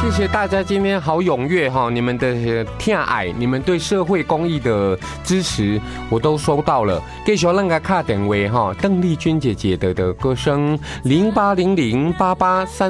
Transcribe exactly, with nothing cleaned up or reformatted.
谢谢大家今天好踊跃哈，你们的听爱，你们对社会公益的支持，我都收到了。继续那个卡电话哈，邓丽君姐姐的的歌声零八零零八八三。